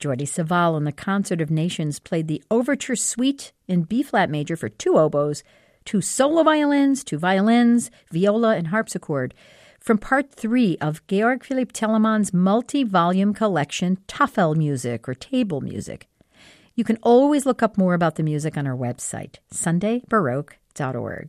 Jordi Savall and the Concert of Nations played the Overture Suite in B-flat major for 2 oboes, 2 solo violins, 2 violins, viola, and harpsichord from Part 3 of Georg Philipp Telemann's multi-volume collection Tafel Music or Table Music. You can always look up more about the music on our website, sundaybaroque.org.